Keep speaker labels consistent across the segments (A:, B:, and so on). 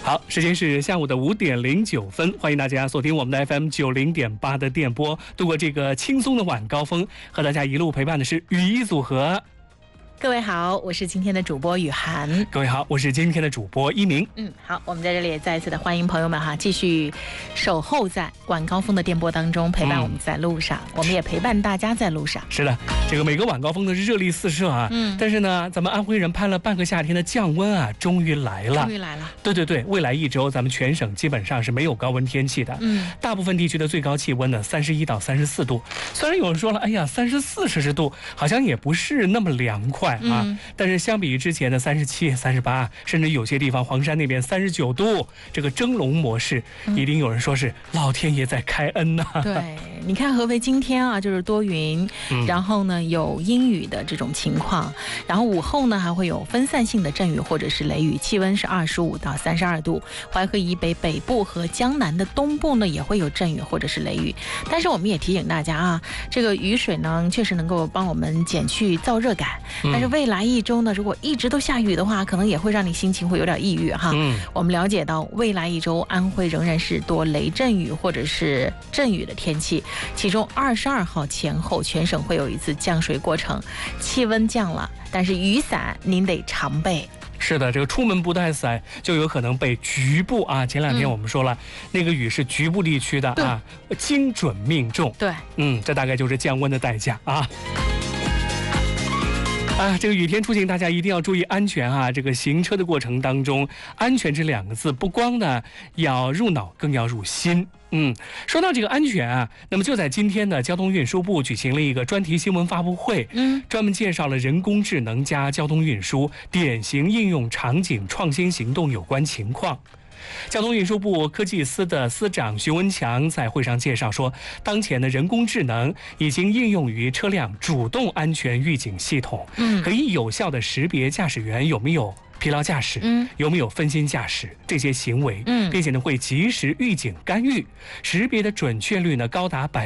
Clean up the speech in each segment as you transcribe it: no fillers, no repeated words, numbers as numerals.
A: 好，时间是下午的5点09分，欢迎大家锁定我们的 FM 90.8的电波，度过这个轻松的晚高峰，和大家一路陪伴的是雨衣组合。
B: 各位好，我是今天的主播雨涵。
A: 各位好，我是今天的主播一鸣。
B: 好，我们在这里也再一次的欢迎朋友们哈，继续守候在晚高峰的电波当中，陪伴我们在路上，我们也陪伴大家在路上。
A: 是的，这个每个晚高峰都是热力四射啊。但是呢，咱们安徽人盼了半个夏天的降温啊，终于来了。对，未来1周咱们全省基本上是没有高温天气的。大部分地区的最高气温呢31到34度。虽然有人说了，哎呀，34摄氏度好像也不是那么凉快。但是相比于之前的37、38，甚至有些地方黄山那边39度，这个蒸笼模式，一定有人说是老天爷在开恩呐。
B: 对，你看合肥今天啊，就是多云，然后呢有阴雨的这种情况，然后午后呢还会有分散性的阵雨或者是雷雨，气温是25到32度。淮河以北北部和江南的东部呢也会有阵雨或者是雷雨，但是我们也提醒大家啊，这个雨水呢确实能够帮我们减去燥热感。但是未来1周呢，如果一直都下雨的话，可能也会让你心情会有点抑郁哈。我们了解到未来1周安徽仍然是多雷阵雨或者是阵雨的天气，其中22号前后全省会有一次降水过程，气温降了，但是雨伞您得常备。
A: 是的，这个出门不带伞就有可能被局部啊。前2天我们说了，那个雨是局部地区的啊，精准命中。
B: 对，
A: 这大概就是降温的代价啊。这个雨天出行，大家一定要注意安全啊！这个行车的过程当中，安全这2个字不光呢要入脑，更要入心。说到这个安全啊，那么就在今天呢，交通运输部举行了一个专题新闻发布会，专门介绍了人工智能加交通运输典型应用场景创新行动有关情况。交通运输部科技司的司长徐文强在会上介绍说，当前的人工智能已经应用于车辆主动安全预警系统，可以有效的识别驾驶员有没有疲劳驾驶，有没有分心驾驶这些行为，并且呢会及时预警干预，识别的准确率呢高达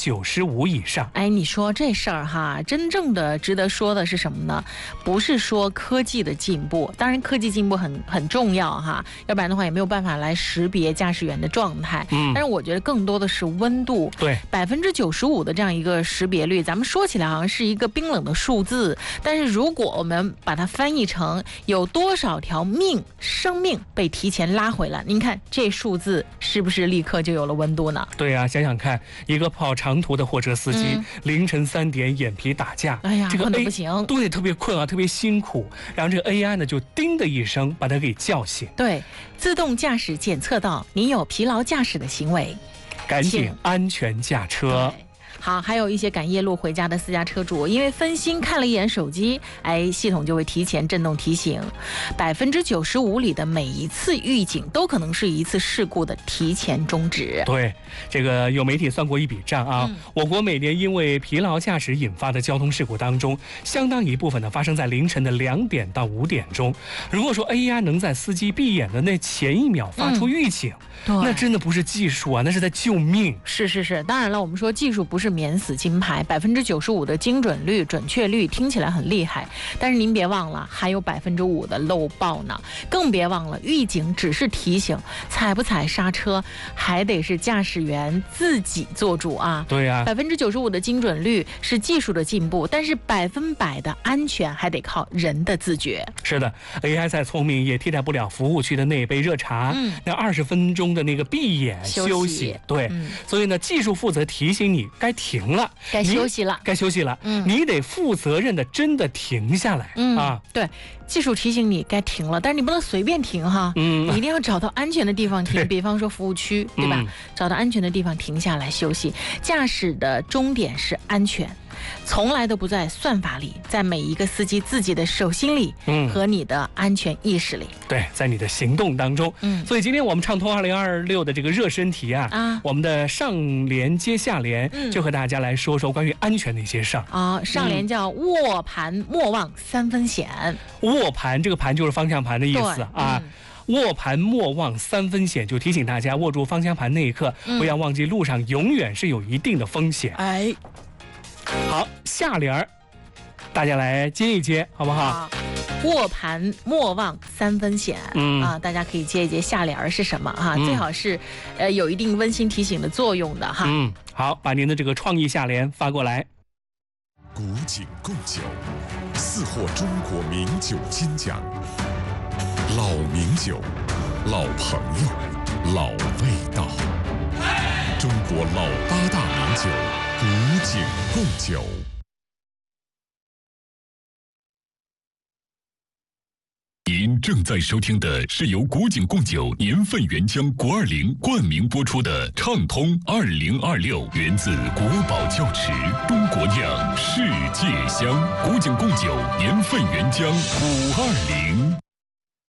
A: 95%以上。
B: 你说这事儿哈，真正的值得说的是什么呢？不是说科技的进步，当然科技进步很重要哈，要不然的话也没有办法来识别驾驶员的状态。但是我觉得更多的是温度，
A: 对
B: ，95%的这样一个识别率，咱们说起来好像是一个冰冷的数字，但是如果我们把它翻译成有多少条生命被提前拉回来，您看这数字是不是立刻就有了温度呢？
A: 对啊，想想看，一个跑长途的货车司机，凌晨3点眼皮打架，
B: 这个困得不行，
A: 对，特别困啊，特别辛苦，然后这个 AI 呢就叮的一声把他给叫醒。
B: 对，自动驾驶检测到你有疲劳驾驶的行为，
A: 赶紧安全驾车。
B: 好，还有一些赶夜路回家的私家车主，因为分心看了一眼手机，系统就会提前震动提醒。95%里的每一次预警都可能是一次事故的提前终止。
A: 对，这个有媒体算过一笔账啊，我国每年因为疲劳驾驶引发的交通事故当中，相当一部分呢发生在凌晨的2点到5点钟。如果说 AI 能在司机闭眼的那前1秒发出预警，那真的不是技术啊，那是在救命。
B: 是，当然了，我们说技术不是免死金牌，95%的精准率、准确率听起来很厉害，但是您别忘了还有5%的漏报呢，更别忘了预警只是提醒，踩不踩刹车还得是驾驶员自己做主啊。
A: 对啊
B: ，95%的精准率是技术的进步，但是100%的安全还得靠人的自觉。
A: 是的 ，AI 再聪明也替代不了服务区的那杯热茶，那20分钟的那个闭眼休息。对，所以呢，技术负责提醒你该停了，
B: 该休息了，
A: 你得负责任的真的停下来啊。
B: 对，技术提醒你该停了，但是你不能随便停哈，你一定要找到安全的地方停，比方说服务区，对吧？找到安全的地方停下来休息。驾驶的终点是安全，从来都不在算法里，在每一个司机自己的手心里，和你的安全意识里。
A: 对，在你的行动当中。所以今天我们畅通2026的这个热身题啊，我们的上联接下联，就和大家来说说关于安全的一些事儿
B: 啊。上联叫握盘莫忘3分险。
A: 握盘，这个盘就是方向盘的意思啊。握盘莫忘3分险，就提醒大家握住方向盘那一刻，不要忘记路上永远是有一定的风险。好，下联大家来接一接，好不好？
B: 卧盘莫忘3分险大家可以接一接下联是什么哈，最好是有一定温馨提醒的作用的哈。
A: 好，把您的这个创意下联发过来。
C: 古井贡酒4获中国名酒金奖，老名酒，老朋友，老味道。中国老8大名酒，古井贡酒。您正在收听的是由古井贡酒年份原浆520冠名播出的畅通2026，源自国宝窖池，中国酿，世界香。古井贡酒年份原浆520。